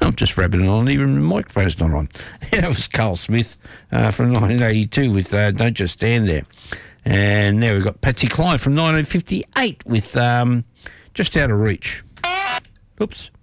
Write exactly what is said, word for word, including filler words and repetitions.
I'm just rapping it on, even the microphone's not on. That was Carl Smith uh, from nineteen eighty-two with uh, Don't Just Stand There. And now we've got Patsy Cline from nineteen fifty-eight with um, Just Out of Reach. Oops.